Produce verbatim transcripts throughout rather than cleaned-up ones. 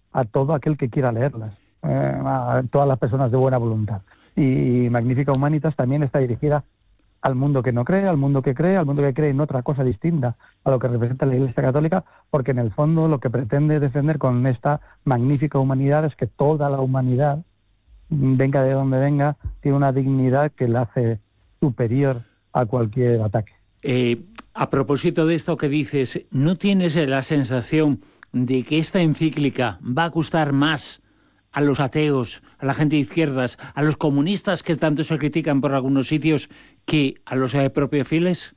a todo aquel que quiera leerlas, eh, a todas las personas de buena voluntad. Y Magnificat Humanitas también está dirigida al mundo que no cree, al mundo que cree, al mundo que cree en otra cosa distinta a lo que representa la Iglesia Católica, porque en el fondo lo que pretende defender con esta magnífica humanidad es que toda la humanidad, venga de donde venga, tiene una dignidad que la hace superior a cualquier ataque. Eh, a propósito de esto que dices, ¿no tienes la sensación de que esta encíclica va a gustar más a los ateos, a la gente de izquierdas, a los comunistas que tanto se critican por algunos sitios, que a los eh, propios fieles?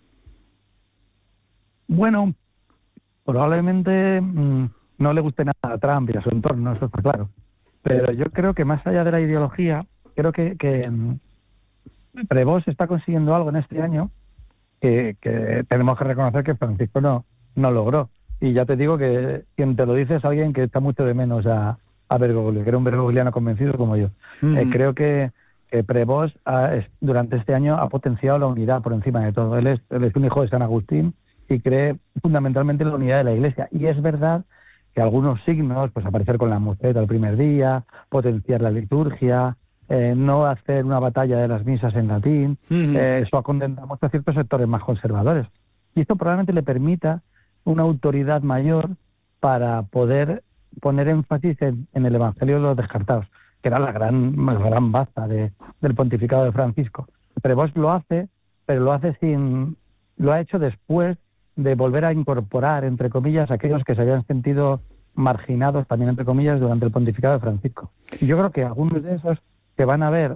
Bueno, probablemente mmm, no le guste nada a Trump y a su entorno, eso está claro. Pero yo creo que más allá de la ideología, creo que, que mmm, Prevost está consiguiendo algo en este año que, que tenemos que reconocer que Francisco no, no logró. Y ya te digo que quien te lo dice es alguien que está mucho de menos a, a Bergoglio, que era un bergogliano convencido como yo. Mm. Eh, creo que, que Prevost ha, es, durante este año ha potenciado la unidad por encima de todo. Él es, él es un hijo de San Agustín y cree fundamentalmente en la unidad de la Iglesia. Y es verdad que algunos signos, pues aparecer con la muceta el primer día, potenciar la liturgia, eh, no hacer una batalla de las misas en latín, mm. eh, eso ha condenado mucho a ciertos sectores más conservadores. Y esto probablemente le permita una autoridad mayor para poder poner énfasis en, en el Evangelio de los descartados, que era la gran, la gran baza de, del pontificado de Francisco. Prevost lo hace, pero lo hace sin, lo ha hecho después de volver a incorporar, entre comillas, a aquellos que se habían sentido marginados, también entre comillas, durante el pontificado de Francisco. Y yo creo que algunos de esos que van a ver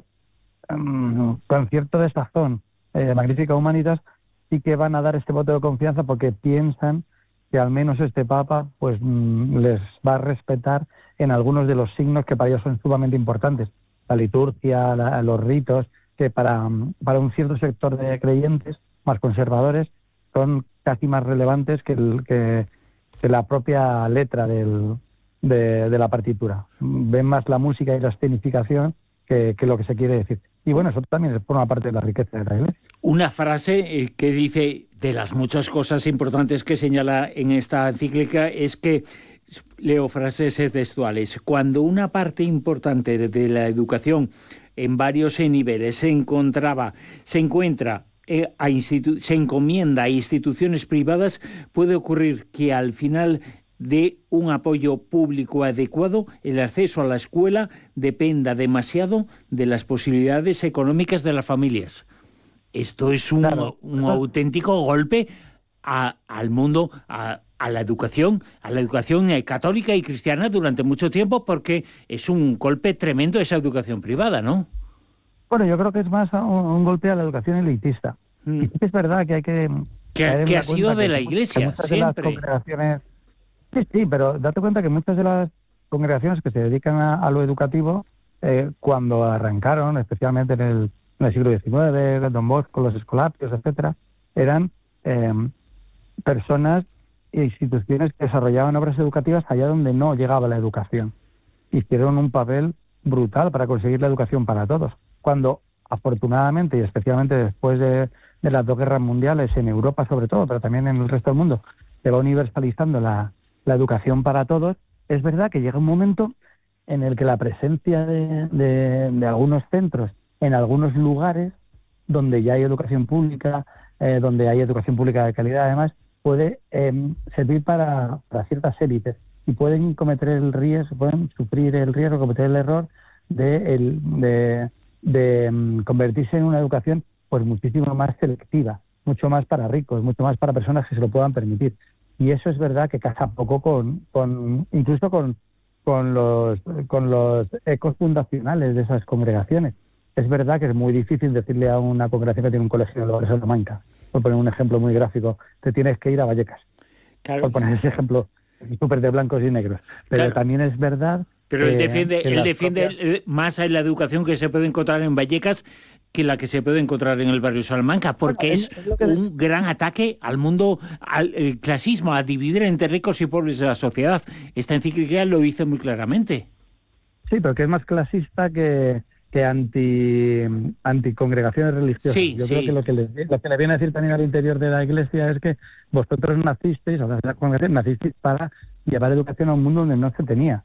um, con cierto desazón eh, Magnificat Humanitas, sí que van a dar este voto de confianza porque piensan que al menos este Papa pues mmm, les va a respetar en algunos de los signos que para ellos son sumamente importantes. La liturgia, la, los ritos, que para, para un cierto sector de creyentes más conservadores son casi más relevantes que, el, que, que la propia letra del, de, de la partitura. Ven más la música y la escenificación que, que lo que se quiere decir. Y bueno, eso también forma parte de la riqueza de la Iglesia. Una frase eh, que dice, de las muchas cosas importantes que señala en esta encíclica, es que, leo frases textuales, cuando una parte importante de, de la educación en varios niveles se encontraba, se encuentra, eh, a institu- se encomienda a instituciones privadas, puede ocurrir que al final de un apoyo público adecuado, el acceso a la escuela dependa demasiado de las posibilidades económicas de las familias. Esto es un, claro. un auténtico golpe a, al mundo, a, a la educación, a la educación católica y cristiana durante mucho tiempo, porque es un golpe tremendo esa educación privada, ¿no? Bueno, yo creo que es más un, un golpe a la educación elitista. Mm. Y es verdad que hay que... Que, que ha sido de la Iglesia, siempre. Sí, sí, pero date cuenta que muchas de las congregaciones que se dedican a, a lo educativo, eh, cuando arrancaron, especialmente en el, en el siglo diecinueve, Don Bosco, los Escolapios, etcétera, eran eh, personas e instituciones que desarrollaban obras educativas allá donde no llegaba la educación. Hicieron un papel brutal para conseguir la educación para todos. Cuando, afortunadamente, y especialmente después de, de las dos guerras mundiales, en Europa sobre todo, pero también en el resto del mundo, se va universalizando la la educación para todos, es verdad que llega un momento en el que la presencia de, de, de algunos centros en algunos lugares donde ya hay educación pública, eh, donde hay educación pública de calidad además, puede eh, servir para, para ciertas élites y pueden cometer el riesgo, pueden sufrir el riesgo, cometer el error de, el, de, de um, convertirse en una educación pues muchísimo más selectiva, mucho más para ricos, mucho más para personas que se lo puedan permitir. Y eso es verdad que casa poco con, con incluso con, con los con los ecos fundacionales de esas congregaciones. Es verdad que es muy difícil decirle a una congregación que tiene un colegio de Dolores Salamanca, por poner un ejemplo muy gráfico, te tienes que ir a Vallecas. Claro. Por poner ese ejemplo súper de blancos y negros. Pero claro. También es verdad... Pero él defiende, que él defiende propias... más a la educación que se puede encontrar en Vallecas que la que se puede encontrar en el barrio Salamanca, porque bueno, es, es, es que... un gran ataque al mundo, al el clasismo, a dividir entre ricos y pobres de la sociedad. Esta encíclica lo dice muy claramente. Sí, pero que es más clasista que, que anti anticongregaciones religiosas. Sí, Yo sí. creo que lo que, le, lo que le viene a decir también al interior de la Iglesia es que vosotros nacisteis, o sea, la congregación nacisteis para llevar educación a un mundo donde no se tenía.